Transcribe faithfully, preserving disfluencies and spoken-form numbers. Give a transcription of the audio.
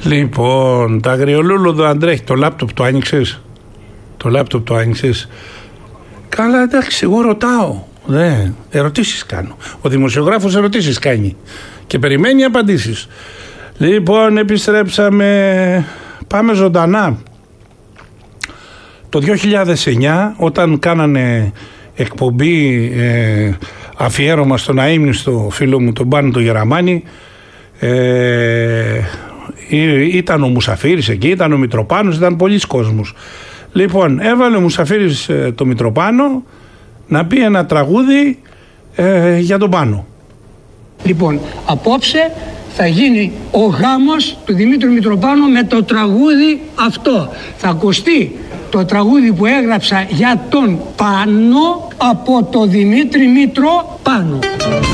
Λοιπόν, τα αγριολούλουδα, Αντρέχει, το λάπτοπ το άνοιξες? Το λάπτοπ το άνοιξες? Καλά, εντάξει, εγώ ρωτάω. Ναι, ερωτήσεις κάνω. Ο δημοσιογράφος ερωτήσεις κάνει και περιμένει απαντήσεις. Λοιπόν, επιστρέψαμε. Πάμε ζωντανά. Το δύο χιλιάδες εννιά, όταν κάνανε εκπομπή ε, αφιέρωμα στον αείμνηστο φίλο μου τον Πάνο τον Γεραμάνη, ε, ήταν ο Μουσαφίρης εκεί, ήταν ο Μητροπάνος, ήταν πολλοί κόσμος. Λοιπόν, έβαλε ο Μουσαφίρης ε, το Μητροπάνο να πει ένα τραγούδι ε, για τον Πάνο. Λοιπόν, απόψε θα γίνει ο γάμος του Δημήτρου Μητροπάνου με το τραγούδι αυτό. Θα ακουστεί το τραγούδι που έγραψα για τον Πάνο από το Δημήτρη Μητροπάνο.